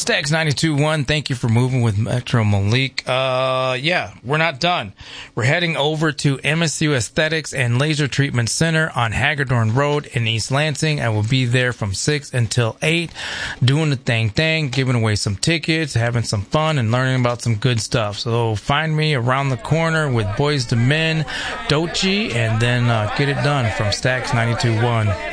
Stacks 92.1, thank you for moving with Metro Malik. Yeah, we're not done. We're heading over to MSU Aesthetics and Laser Treatment Center on Hagedorn Road in East Lansing. I will be there from 6 until 8, doing the thing, giving away some tickets, having some fun, and learning about some good stuff. So find me around the corner with Boys to Men, Dochi, and then get it done from Stacks 92.1.